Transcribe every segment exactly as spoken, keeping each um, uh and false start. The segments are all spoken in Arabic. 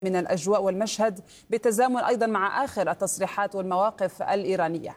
من الأجواء والمشهد بالتزامن أيضا مع آخر التصريحات والمواقف الإيرانية.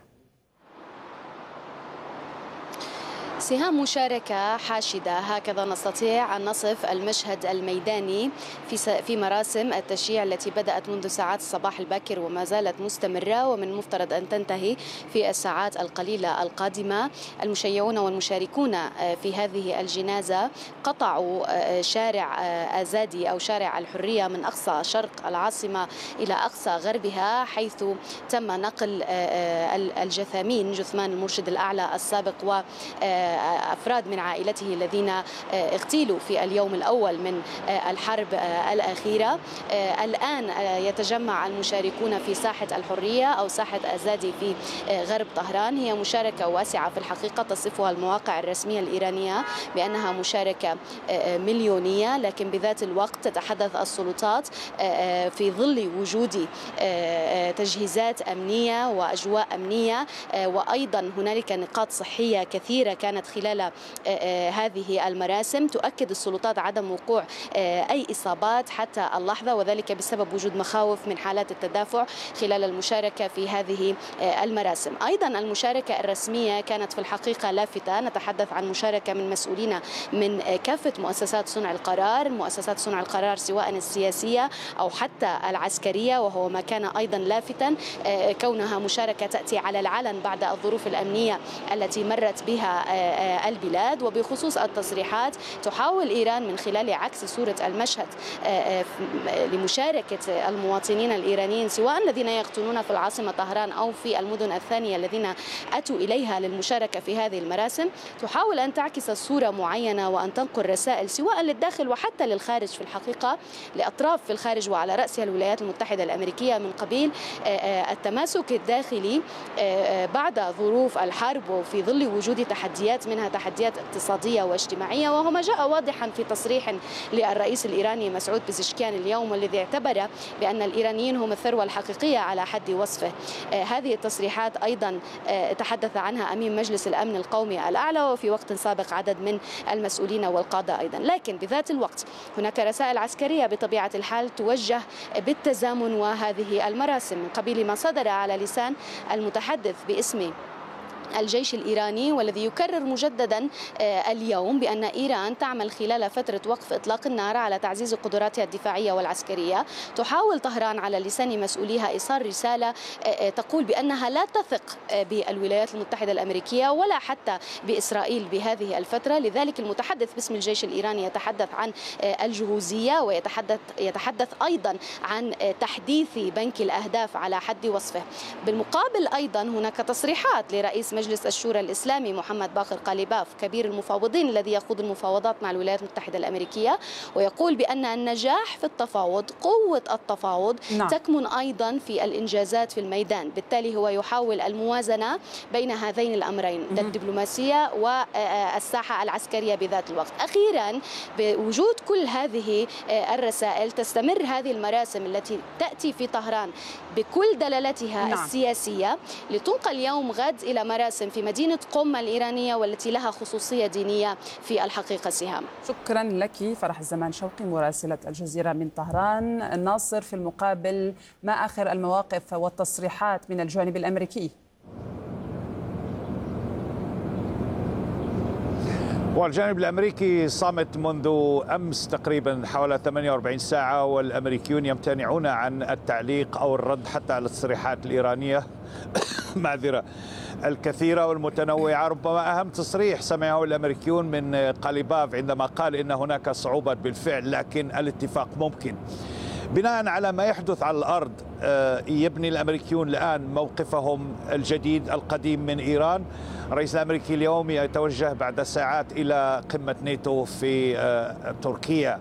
سهام مشاركة حاشدة، هكذا نستطيع أن نصف المشهد الميداني في في مراسم التشييع التي بدأت منذ ساعات الصباح الباكر وما زالت مستمرة، ومن المفترض أن تنتهي في الساعات القليلة القادمة. المشيعون والمشاركون في هذه الجنازة قطعوا شارع آزادي أو شارع الحرية من أقصى شرق العاصمة إلى أقصى غربها، حيث تم نقل الجثامين، جثمان المرشد الأعلى السابق و أفراد من عائلته الذين اغتيلوا في اليوم الأول من الحرب الأخيرة. الآن يتجمع المشاركون في ساحة الحرية أو ساحة آزادي في غرب طهران. هي مشاركة واسعة في الحقيقة، تصفها المواقع الرسمية الإيرانية بأنها مشاركة مليونية، لكن بذات الوقت تتحدث السلطات في ظل وجود تجهيزات أمنية وأجواء أمنية، وأيضا هنالك نقاط صحية كثيرة كانت خلال هذه المراسم. تؤكد السلطات عدم وقوع أي إصابات حتى اللحظة، وذلك بسبب وجود مخاوف من حالات التدافع خلال المشاركة في هذه المراسم. أيضا المشاركة الرسمية كانت في الحقيقة لافتة، نتحدث عن مشاركة من مسؤولين من كافة مؤسسات صنع القرار، مؤسسات صنع القرار سواء السياسية أو حتى العسكرية، وهو ما كان أيضا لافتا كونها مشاركة تأتي على العلن بعد الظروف الأمنية التي مرت بها البلاد. وبخصوص التصريحات، تحاول إيران من خلال عكس صورة المشهد لمشاركة المواطنين الإيرانيين سواء الذين يقطنون في العاصمة طهران أو في المدن الثانية الذين أتوا إليها للمشاركة في هذه المراسم، تحاول أن تعكس صورة معينة وأن تنقل رسائل سواء للداخل وحتى للخارج في الحقيقة، لأطراف في الخارج وعلى رأسها الولايات المتحدة الأمريكية، من قبيل التماسك الداخلي بعد ظروف الحرب وفي ظل وجود تحديات منها تحديات اقتصادية واجتماعية. وهو ما جاء واضحا في تصريح للرئيس الإيراني مسعود بزشكيان اليوم، والذي اعتبر بأن الإيرانيين هم الثروة الحقيقية على حد وصفه. هذه التصريحات أيضا تحدث عنها أمين مجلس الأمن القومي الأعلى، وفي وقت سابق عدد من المسؤولين والقادة أيضا. لكن بذات الوقت هناك رسائل عسكرية بطبيعة الحال توجه بالتزامن وهذه المراسم، من قبيل ما صدر على لسان المتحدث باسم الجيش الإيراني، والذي يكرر مجددا اليوم بأن إيران تعمل خلال فترة وقف إطلاق النار على تعزيز قدراتها الدفاعية والعسكرية. تحاول طهران على لسان مسؤوليها إيصال رسالة تقول بأنها لا تثق بالولايات المتحدة الأمريكية ولا حتى بإسرائيل بهذه الفترة. لذلك المتحدث باسم الجيش الإيراني يتحدث عن الجهوزية، ويتحدث يتحدث أيضا عن تحديث بنك الأهداف على حد وصفه. بالمقابل أيضا هناك تصريحات لرئيس مجلس الشورى الإسلامي محمد باقر قاليباف، كبير المفاوضين الذي يخوض المفاوضات مع الولايات المتحدة الأمريكية، ويقول بأن النجاح في التفاوض، قوة التفاوض نعم. تكمن أيضا في الإنجازات في الميدان. بالتالي هو يحاول الموازنة بين هذين الأمرين، الدبلوماسية والساحة العسكرية بذات الوقت. أخيرا، بوجود كل هذه الرسائل تستمر هذه المراسم التي تأتي في طهران بكل دلالتها نعم. السياسية، لتنقل يوم غد إلى مراسم في مدينة قم الإيرانية، والتي لها خصوصية دينية في الحقيقة. سهام، شكرا لك فرح الزمان شوقي مراسلة الجزيرة من طهران. ناصر، في المقابل ما آخر المواقف والتصريحات من الجانب الأمريكي؟ والجانب الأمريكي صامت منذ أمس تقريبا حوالي ثمانية وأربعين ساعة، والأمريكيون يمتنعون عن التعليق أو الرد حتى على التصريحات الإيرانية معذرة الكثيرة والمتنوعة. ربما أهم تصريح سمعه الأمريكيون من قاليباف عندما قال إن هناك صعوبة بالفعل لكن الاتفاق ممكن. بناء على ما يحدث على الأرض يبني الأمريكيون الآن موقفهم الجديد القديم من إيران. الرئيس الأمريكي اليوم يتوجه بعد ساعات إلى قمة ناتو في تركيا،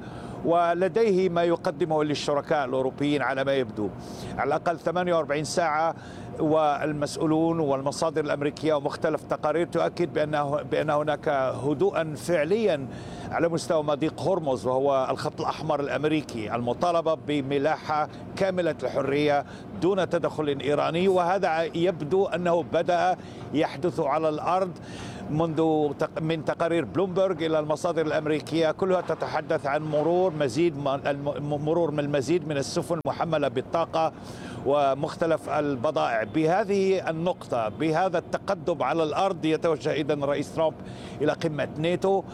ولديه ما يقدمه للشركاء الأوروبيين على ما يبدو. على الأقل ثمانية وأربعين ساعة والمسؤولون والمصادر الأمريكية ومختلف تقارير تؤكد بأن بأن هناك هدوءا فعليا على مستوى مضيق هرمز، وهو الخط الأحمر الأمريكي، المطالبة بملاحة كاملة الحرية دون تدخل إيراني. وهذا يبدو أنه بدأ يحدث على الأرض منذ من تقارير بلومبرج إلى المصادر الأمريكية، كلها تتحدث عن مرور مزيد مرور من المزيد من السفن المحملة بالطاقة ومختلف البضائع. بهذه النقطة، بهذا التقدم على الأرض، يتوجه إذن الرئيس ترامب إلى قمة ناتو.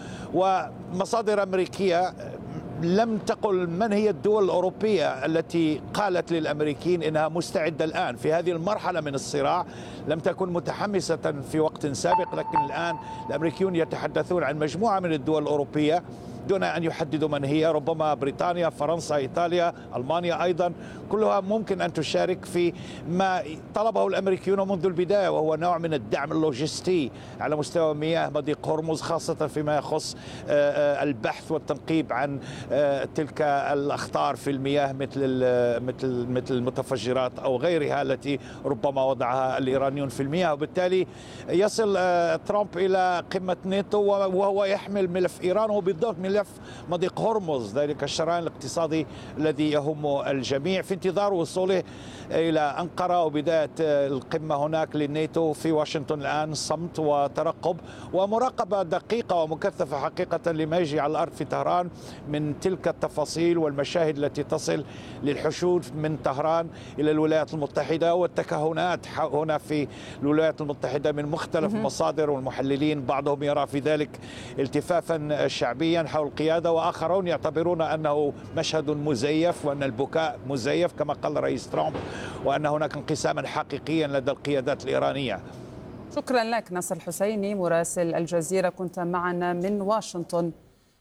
ومصادر أمريكية لم تقل من هي الدول الأوروبية التي قالت للأمريكيين إنها مستعدة الآن في هذه المرحلة من الصراع. لم تكن متحمسة في وقت سابق، لكن الآن الأمريكيون يتحدثون عن مجموعة من الدول الأوروبية دون أن يحددوا من هي. ربما بريطانيا، فرنسا، إيطاليا، ألمانيا أيضا، كلها ممكن أن تشارك في ما طلبه الأمريكيون منذ البداية، وهو نوع من الدعم اللوجستي على مستوى مياه مضيق هرمز، خاصة فيما يخص البحث والتنقيب عن تلك الأخطار في المياه مثل مثل مثل المتفجرات أو غيرها التي ربما وضعها الإيرانيون في المياه. وبالتالي يصل ترامب إلى قمة ناتو وهو يحمل ملف إيران وبالضبط ملف مضيق هرمز، ذلك الشريان الاقتصادي الذي يهم الجميع، في انتظار وصوله إلى أنقرة وبداية القمة هناك للناتو في واشنطن. الآن صمت وترقب ومراقبة دقيقة ومكثفة حقيقة لما يجري على الأرض في طهران من تلك التفاصيل والمشاهد التي تصل للحشود من طهران إلى الولايات المتحدة، والتكهنات هنا في الولايات المتحدة من مختلف المصادر والمحللين. بعضهم يرى في ذلك التفافا شعبيا حول القيادة، وآخرون يعتبرون أنه مشهد مزيف وأن البكاء مزيف كما قال الرئيس ترامب، وأن هناك انقساما حقيقيا لدى القيادات الإيرانية. شكرا لك ناصر الحسيني مراسل الجزيرة، كنت معنا من واشنطن.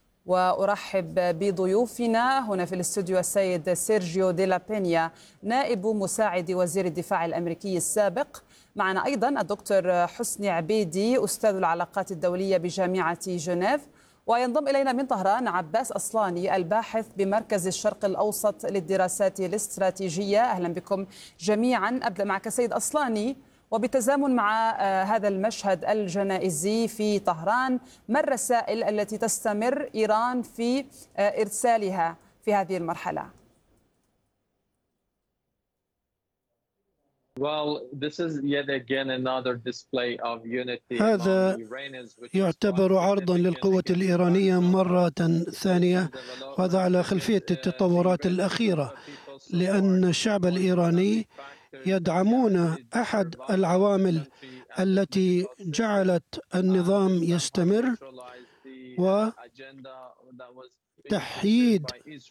وأرحب بضيوفنا هنا في الاستوديو السيد سيرجيو دي لا بينيا، نائب مساعد وزير الدفاع الأمريكي السابق. معنا أيضا الدكتور حسني عبيدي، أستاذ العلاقات الدولية بجامعة جنيف. وينضم إلينا من طهران عباس أصلاني، الباحث بمركز الشرق الأوسط للدراسات الاستراتيجية. أهلا بكم جميعا. أبدأ معك سيد أصلاني، وبالتزامن مع هذا المشهد الجنائزي في طهران، ما الرسائل التي تستمر إيران في إرسالها في هذه المرحلة؟ هذا يعتبر عرضا للقوة الإيرانية مرة ثانية، وهذا على خلفية التطورات الأخيرة، لأن الشعب الإيراني يدعمون أحد العوامل التي جعلت النظام يستمر، وتحييد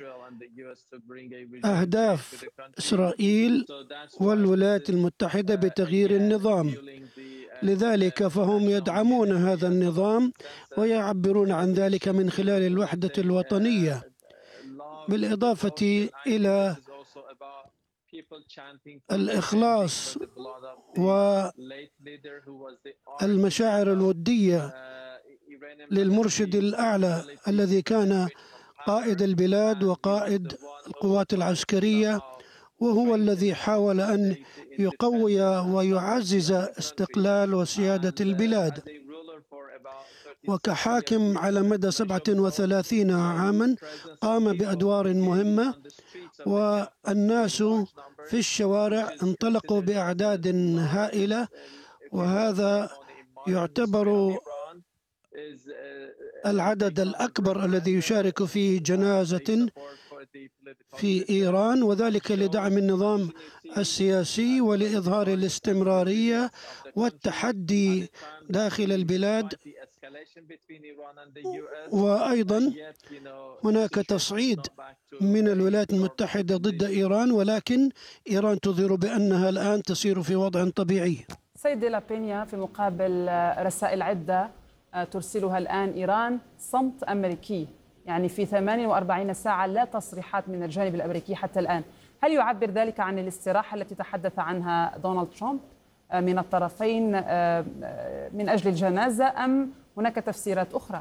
أهداف إسرائيل والولايات المتحدة بتغيير النظام. لذلك فهم يدعمون هذا النظام ويعبرون عن ذلك من خلال الوحدة الوطنية، بالإضافة إلى الإخلاص والمشاعر الودية للمرشد الأعلى الذي كان قائد البلاد وقائد القوات العسكرية، وهو الذي حاول أن يقوي ويعزز استقلال وسيادة البلاد. وكحاكم على مدى سبعة وثلاثين عاما قام بأدوار مهمة، والناس في الشوارع انطلقوا بأعداد هائلة، وهذا يعتبر العدد الأكبر الذي يشارك في جنازة في إيران، وذلك لدعم النظام السياسي ولإظهار الاستمرارية والتحدي داخل البلاد. وأيضا هناك تصعيد من الولايات المتحدة ضد إيران، ولكن إيران تظهر بأنها الآن تسير في وضع طبيعي. سيد دي لا بينيا، في مقابل رسائل عدة ترسلها الآن إيران، صمت أمريكي، يعني في ثمانية وأربعين ساعة لا تصريحات من الجانب الأمريكي حتى الآن. هل يعبر ذلك عن الاستراحة التي تحدث عنها دونالد ترامب من الطرفين من أجل الجنازة، أم هناك تفسيرات أخرى؟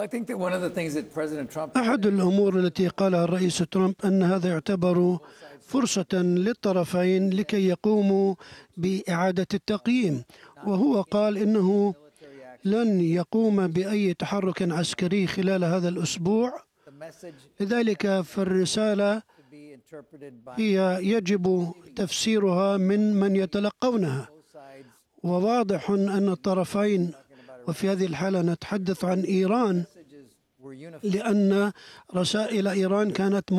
أحد الأمور التي قالها الرئيس ترامب أن هذا يعتبر فرصة للطرفين لكي يقوموا بإعادة التقييم، وهو قال إنه لن يقوم بأي تحرك عسكري خلال هذا الأسبوع. لذلك فالرسالة هي يجب تفسيرها من من يتلقونها، وواضح أن الطرفين، وفي هذه الحالة نتحدث عن إيران، لأن رسائل إيران كانت